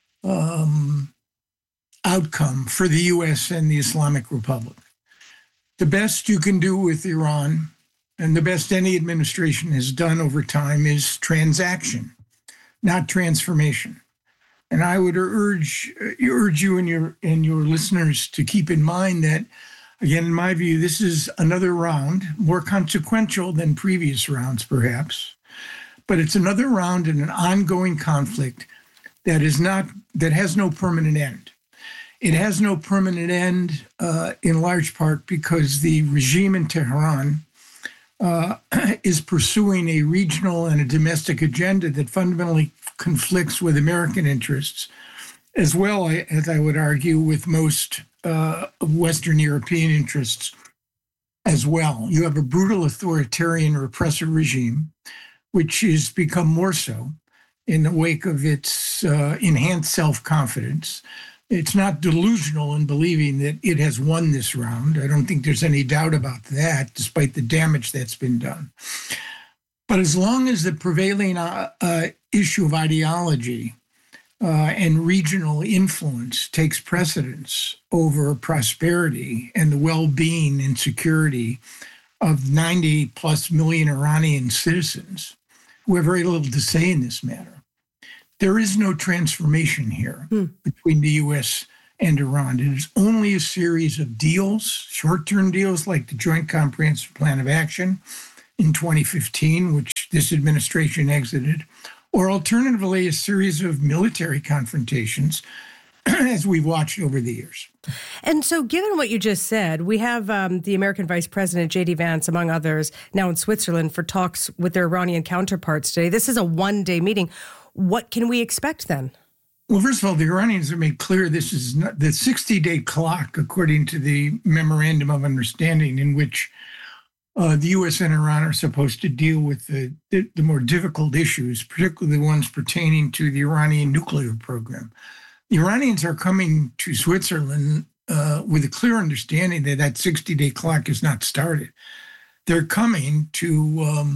outcome for the U.S. and the Islamic Republic. The best you can do with Iran, and the best any administration has done over time, is transaction, not transformation. And I would urge you and your listeners to keep in mind that, again, in my view, this is another round, more consequential than previous rounds, perhaps. But it's another round in an ongoing conflict that has no permanent end. It has no permanent end in large part because the regime in Tehran is pursuing a regional and a domestic agenda that fundamentally conflicts with American interests, as well as, I would argue, with most Western European interests as well. You have a brutal authoritarian repressive regime, which has become more so in the wake of its enhanced self-confidence. It's not delusional in believing that it has won this round. I don't think there's any doubt about that, despite the damage that's been done. But as long as the prevailing issue of ideology and regional influence takes precedence over prosperity and the well-being and security of 90 plus million Iranian citizens who have very little to say in this matter, there is no transformation here between the U.S. and Iran. It is only a series of deals, short-term deals like the Joint Comprehensive Plan of Action in 2015, which this administration exited, or alternatively, a series of military confrontations as we've watched over the years. And so given what you just said, we have the American Vice President, J.D. Vance, among others, now in Switzerland for talks with their Iranian counterparts today. This is a one-day meeting. What can we expect then? Well, first of all, the Iranians have made clear this is not the 60-day clock, according to the Memorandum of Understanding, in which the U.S. and Iran are supposed to deal with the more difficult issues, particularly the ones pertaining to the Iranian nuclear program. The Iranians are coming to Switzerland with a clear understanding that that 60-day clock is not started. They're coming to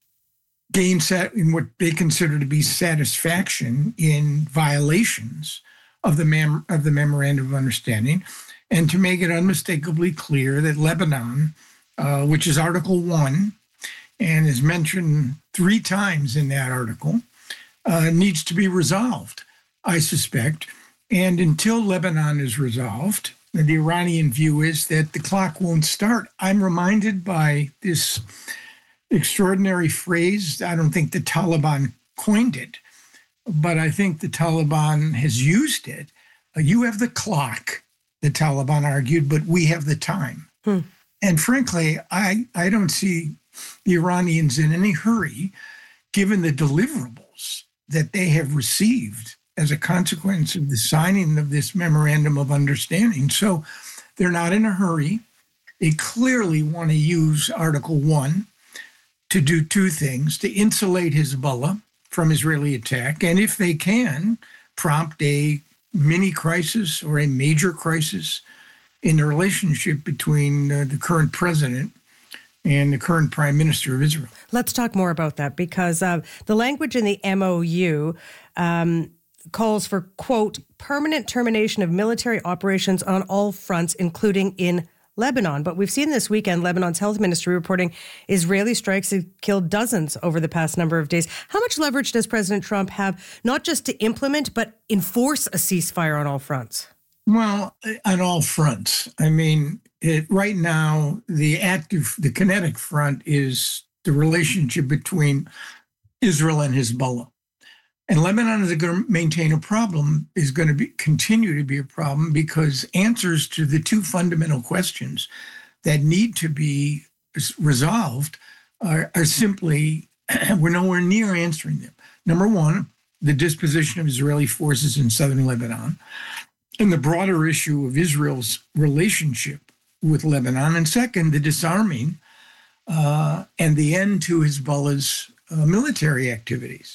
gain in what they consider to be satisfaction in violations of the Memorandum of Understanding, and to make it unmistakably clear that Lebanon, which is Article 1 and is mentioned 3 times in that article, needs to be resolved, I suspect. And until Lebanon is resolved, the Iranian view is that the clock won't start. I'm reminded by this extraordinary phrase. I don't think the Taliban coined it, but I think the Taliban has used it. You have the clock, the Taliban argued, but we have the time. And frankly, I don't see the Iranians in any hurry, given the deliverables that they have received as a consequence of the signing of this Memorandum of Understanding. So they're not in a hurry. They clearly want to use Article 1 to do 2 things: to insulate Hezbollah from Israeli attack, and if they can, prompt a mini crisis or a major crisis in the relationship between the current president and the current prime minister of Israel. Let's talk more about that, because the language in the MOU calls for, quote, permanent termination of military operations on all fronts, including in Lebanon. But we've seen this weekend Lebanon's health ministry reporting Israeli strikes have killed dozens over the past number of days. How much leverage does President Trump have, not just to implement, but enforce a ceasefire on all fronts? Well, on all fronts. I mean, right now, the kinetic front is the relationship between Israel and Hezbollah. And Lebanon is going to maintain a problem, is going to continue to be a problem, because answers to the 2 fundamental questions that need to be resolved are simply, we're nowhere near answering them. Number one, the disposition of Israeli forces in southern Lebanon, and the broader issue of Israel's relationship with Lebanon. And second, the disarming and the end to Hezbollah's military activities.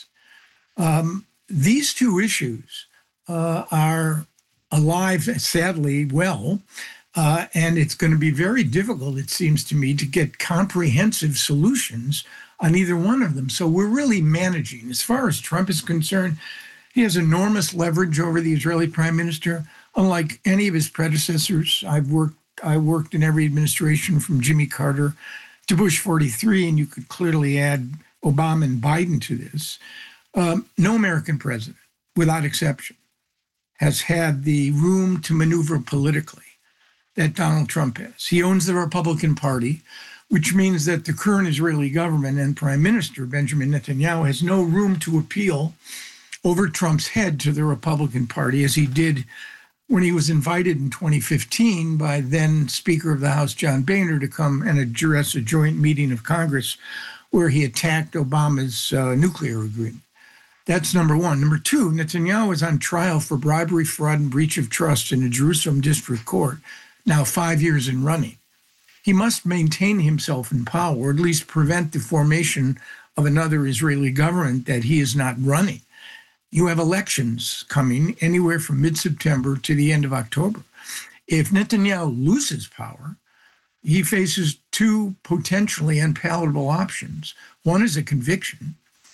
These 2 issues are alive, sadly, well, and it's going to be very difficult, it seems to me, to get comprehensive solutions on either one of them. So we're really managing. As far as Trump is concerned, he has enormous leverage over the Israeli prime minister. Unlike any of his predecessors, I worked in every administration from Jimmy Carter to Bush 43, and you could clearly add Obama and Biden to this. No American president, without exception, has had the room to maneuver politically that Donald Trump has. He owns the Republican Party, which means that the current Israeli government and Prime Minister Benjamin Netanyahu has no room to appeal over Trump's head to the Republican Party, as he did when he was invited in 2015 by then Speaker of the House John Boehner to come and address a joint meeting of Congress where he attacked Obama's nuclear agreement. That's number one. Number two, Netanyahu is on trial for bribery, fraud, and breach of trust in the Jerusalem District Court, now 5 years in running. He must maintain himself in power, or at least prevent the formation of another Israeli government that he is not running. You have elections coming anywhere from mid-September to the end of October. If Netanyahu loses power, he faces two potentially unpalatable options. One is a conviction,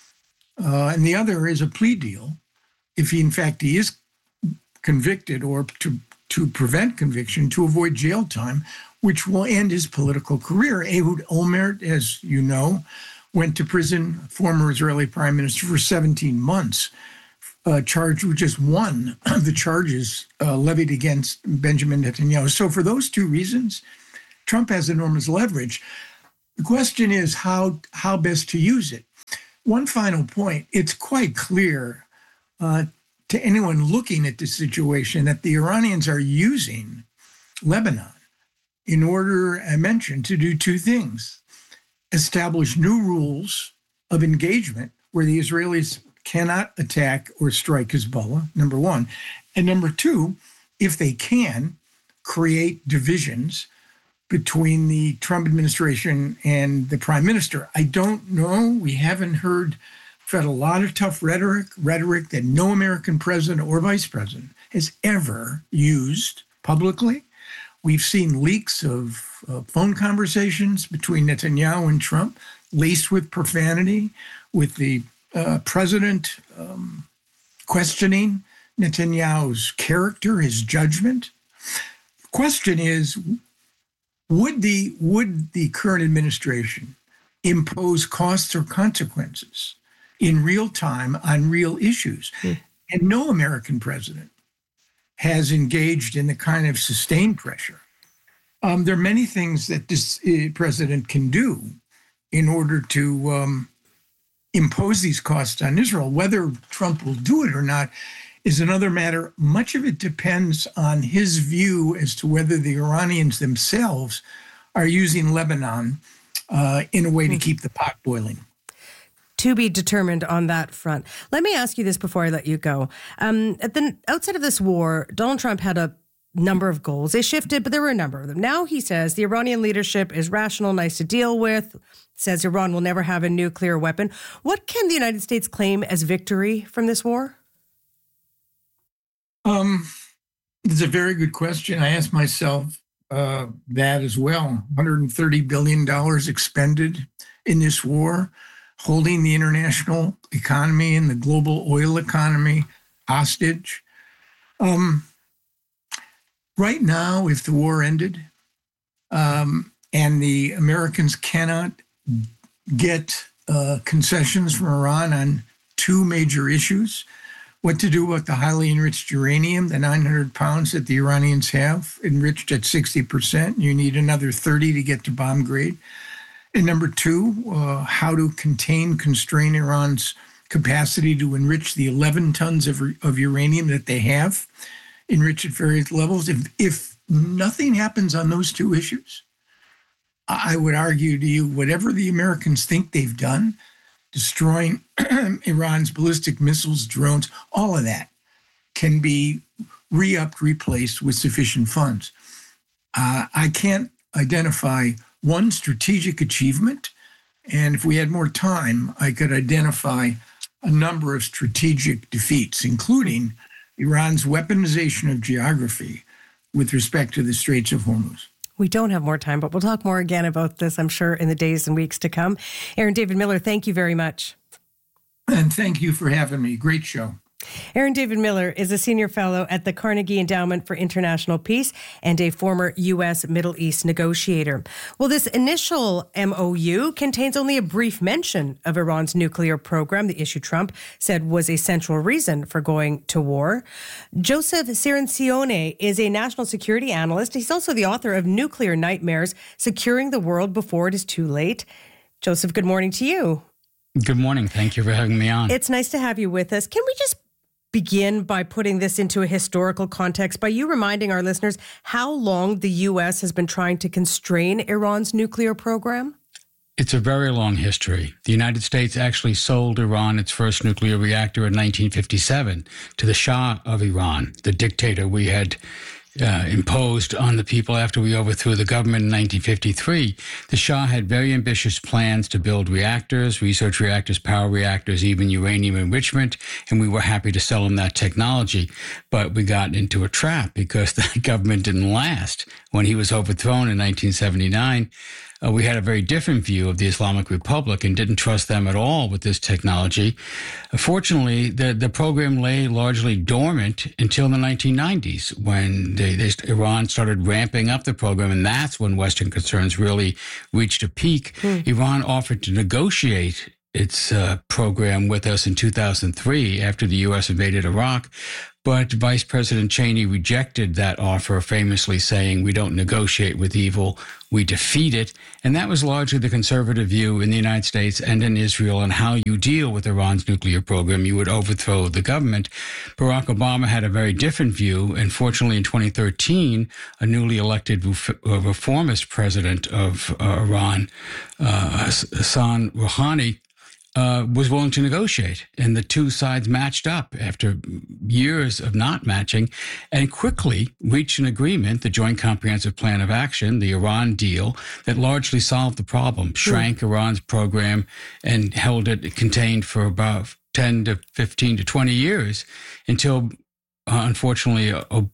and the other is a plea deal, if he is convicted, or to prevent conviction, to avoid jail time, which will end his political career. Ehud Olmert, as you know, went to prison, former Israeli prime minister, for 17 months, charged with just one of the charges levied against Benjamin Netanyahu. So for those two reasons, Trump has enormous leverage. The question is how best to use it. One final point, it's quite clear to anyone looking at this situation that the Iranians are using Lebanon in order, I mentioned, to do two things: establish new rules of engagement where the Israelis cannot attack or strike Hezbollah, number one. And number two, if they can, create divisions between the Trump administration and the prime minister. I don't know. We haven't heard a lot of tough rhetoric that no American president or vice president has ever used publicly. We've seen leaks of phone conversations between Netanyahu and Trump, laced with profanity, with the president questioning Netanyahu's character, his judgment. The question is, would the current administration impose costs or consequences in real time on real issues? And no American president has engaged in the kind of sustained pressure. There are many things that this president can do in order to impose these costs on Israel. Whether Trump will do it or not is another matter. Much of it depends on his view as to whether the Iranians themselves are using Lebanon in a way to keep the pot boiling. To be determined on that front. Let me ask you this before I let you go. At the outset of this war, Donald Trump had a number of goals. They shifted, but there were a number of them. Now he says the Iranian leadership is rational, nice to deal with, says Iran will never have a nuclear weapon. What can the United States claim as victory from this war? It's a very good question. I asked myself that as well. $130 billion expended in this war, holding the international economy and the global oil economy hostage. Right now, if the war ended and the Americans cannot get concessions from Iran on two major issues, what to do about the highly enriched uranium, the 900 pounds that the Iranians have, enriched at 60%. You need another 30 to get to bomb grade. And number two, how to constrain Iran's capacity to enrich the 11 tons of uranium that they have enriched at various levels. If nothing happens on those two issues, I would argue to you, whatever the Americans think they've done, destroying Iran's ballistic missiles, drones, all of that can be replaced with sufficient funds. I can't identify one strategic achievement, and if we had more time, I could identify a number of strategic defeats, including Iran's weaponization of geography with respect to the Straits of Hormuz. We don't have more time, but we'll talk more again about this, I'm sure, in the days and weeks to come. Aaron David Miller, thank you very much. And thank you for having me. Great show. Aaron David Miller is a senior fellow at the Carnegie Endowment for International Peace and a former U.S. Middle East negotiator. Well, this initial MOU contains only a brief mention of Iran's nuclear program, the issue Trump said was a central reason for going to war. Joseph Cirincione is a national security analyst. He's also the author of Nuclear Nightmares, Securing the World Before It Is Too Late. Joseph, good morning to you. Good morning. Thank you for having me on. It's nice to have you with us. Can we just begin by putting this into a historical context by you reminding our listeners how long the U.S. has been trying to constrain Iran's nuclear program? It's a very long history. The United States actually sold Iran its first nuclear reactor in 1957 to the Shah of Iran, the dictator we had imposed on the people after we overthrew the government in 1953. The Shah had very ambitious plans to build reactors, research reactors, power reactors, even uranium enrichment, and we were happy to sell him that technology. But we got into a trap because the government didn't last. When he was overthrown in 1979, we had a very different view of the Islamic Republic and didn't trust them at all with this technology. Fortunately, the program lay largely dormant until the 1990s when Iran started ramping up the program, and that's when Western concerns really reached a peak. Iran offered to negotiate its program with us in 2003 after the U.S. invaded Iraq. But Vice President Cheney rejected that offer, famously saying, "We don't negotiate with evil, we defeat it." And that was largely the conservative view in the United States and in Israel on how you deal with Iran's nuclear program. You would overthrow the government. Barack Obama had a very different view. And fortunately, in 2013, a newly elected reformist president of Iran, Hassan Rouhani, was willing to negotiate. And the two sides matched up after years of not matching and quickly reached an agreement, the Joint Comprehensive Plan of Action, the Iran deal, that largely solved the problem, shrank Iran's program and held it contained for about 10 to 15 to 20 years until unfortunately,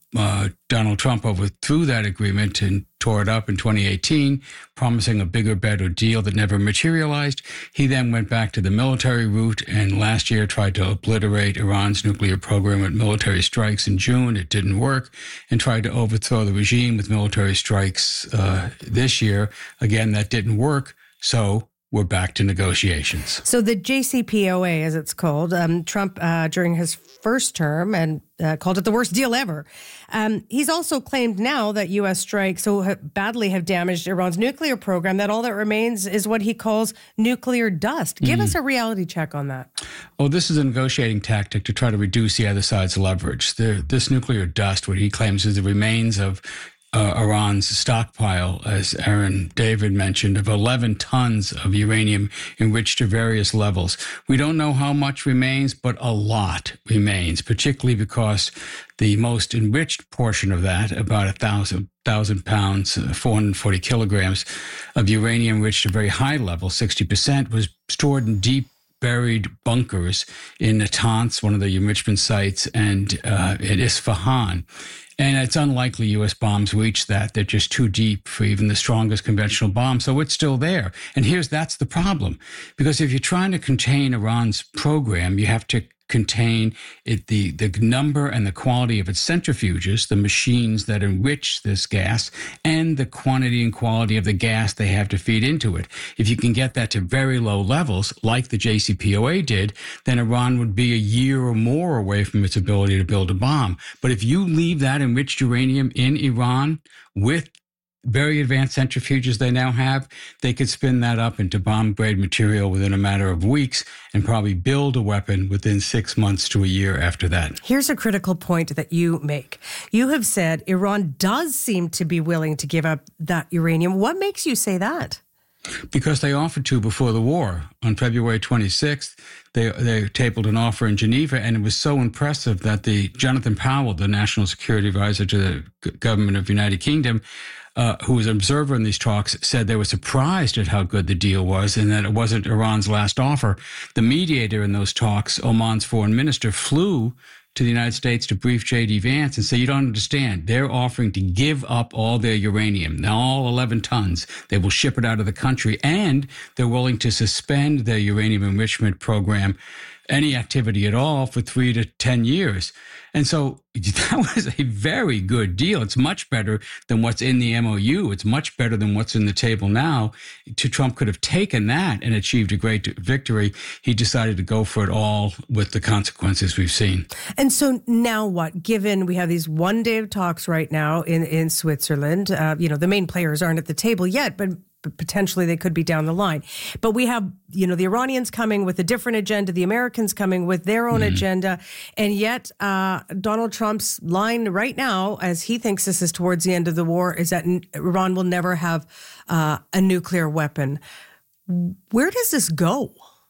Donald Trump overthrew that agreement and tore it up in 2018, promising a bigger, better deal that never materialized. He then went back to the military route and last year tried to obliterate Iran's nuclear program with military strikes in June. It didn't work, and tried to overthrow the regime with military strikes this year. Again, that didn't work. So we're back to negotiations. So the JCPOA, as it's called, Trump, during his first term, and called it the worst deal ever. He's also claimed now that U.S. strikes so badly have damaged Iran's nuclear program that all that remains is what he calls nuclear dust. Give us a reality check on that. Oh, this is a negotiating tactic to try to reduce the other side's leverage. This nuclear dust, what he claims is the remains of Iran's stockpile, as Aaron David mentioned, of 11 tons of uranium enriched to various levels. We don't know how much remains, but a lot remains, particularly because the most enriched portion of that, about 1,000 pounds, 440 kilograms of uranium enriched to very high level, 60%, was stored in deep buried bunkers in Natanz, one of the enrichment sites, and in Isfahan. And it's unlikely U.S. bombs reach that. They're just too deep for even the strongest conventional bomb. So it's still there. And that's the problem. Because if you're trying to contain Iran's program, you have to contain the number and the quality of its centrifuges, the machines that enrich this gas, and the quantity and quality of the gas they have to feed into it. If you can get that to very low levels, like the JCPOA did, then Iran would be a year or more away from its ability to build a bomb. But if you leave that enriched uranium in Iran with very advanced centrifuges they now have, they could spin that up into bomb-grade material within a matter of weeks and probably build a weapon within 6 months to a year after that. Here's a critical point that you make. You have said Iran does seem to be willing to give up that uranium. What makes you say that? Because they offered to before the war. On February 26th, they tabled an offer in Geneva, and it was so impressive that Jonathan Powell, the National Security Advisor to the government of the United Kingdom, who was an observer in these talks, said they were surprised at how good the deal was and that it wasn't Iran's last offer. The mediator in those talks, Oman's foreign minister, flew to the United States to brief J.D. Vance and say, you don't understand. They're offering to give up all their uranium, now all 11 tons. They will ship it out of the country, and they're willing to suspend their uranium enrichment program, any activity at all, for 3 to 10 years. And so that was a very good deal. It's much better than what's in the MOU. It's much better than what's in the table now. Trump could have taken that and achieved a great victory. He decided to go for it all with the consequences we've seen. And so now what? Given we have these one-day of talks right now in Switzerland, the main players aren't at the table yet, but potentially they could be down the line. But we have, the Iranians coming with a different agenda, the Americans coming with their own agenda. And yet Donald Trump's line right now, as he thinks this is towards the end of the war, is that Iran will never have a nuclear weapon. Where does this go?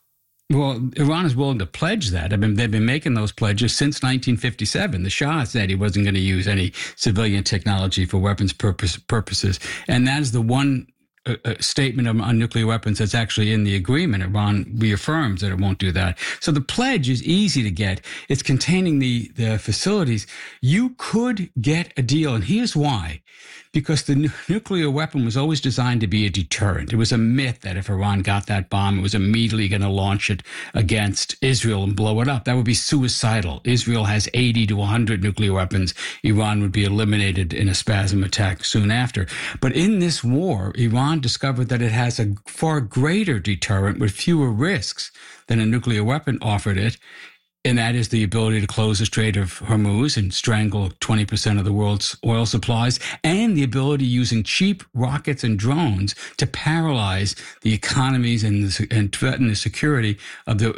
Well, Iran is willing to pledge that. I mean, they've been making those pledges since 1957. The Shah said he wasn't going to use any civilian technology for weapons purposes. And that is the one statement on nuclear weapons that's actually in the agreement. Iran reaffirms that it won't do that. So the pledge is easy to get. It's containing the facilities. You could get a deal, and here's why. Because the nuclear weapon was always designed to be a deterrent. It was a myth that if Iran got that bomb, it was immediately going to launch it against Israel and blow it up. That would be suicidal. Israel has 80 to 100 nuclear weapons. Iran would be eliminated in a spasm attack soon after. But in this war, Iran discovered that it has a far greater deterrent with fewer risks than a nuclear weapon offered it. And that is the ability to close the Strait of Hormuz and strangle 20% of the world's oil supplies, and the ability using cheap rockets and drones to paralyze the economies and threaten the security of the